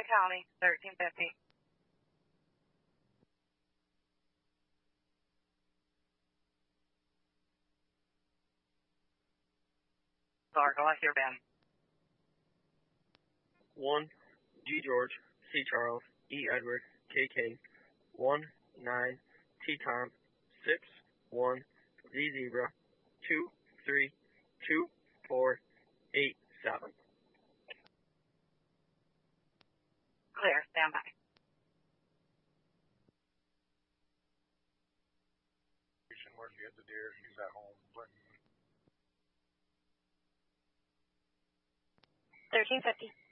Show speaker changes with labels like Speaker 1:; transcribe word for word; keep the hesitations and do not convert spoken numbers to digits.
Speaker 1: County, thirteen fifty. Argyle, I hear Ben.
Speaker 2: one, G George, C Charles, E Edward, K K, one, nine, T Tom, six, one, Z Zebra, two, three, two, four, eight, seven.
Speaker 1: Clear, stand by.
Speaker 3: Where'd you get the deer? He's at home.
Speaker 1: thirteen fifty.